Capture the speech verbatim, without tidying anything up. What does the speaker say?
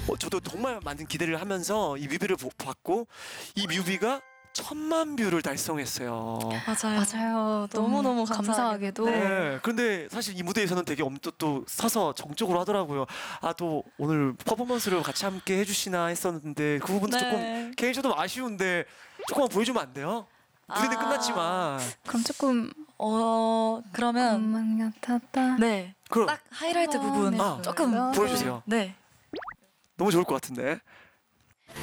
어, 저도 정말 많은 기대를 하면서 이 뮤비를 보- 봤고 이 뮤비가 천만 뷰를 달성했어요. 맞아요. 맞아요. 너무 너무 감사하게도. 네. 그런데 사실 이 무대에서는 되게 엄청 또 서서 정적으로 하더라고요. 아, 또 오늘 퍼포먼스를 같이 함께 해주시나 했었는데 그 부분도 네. 조금 개인적으로 좀 아쉬운데 조금만 보여주면 안 돼요? 무대는 아. 끝났지만. 그럼 조금 어 그러면 음악 같았다. 네. 그럼 딱 하이라이트 부분 아, 조금 보여주세요. 네. 너무 좋을 것 같은데.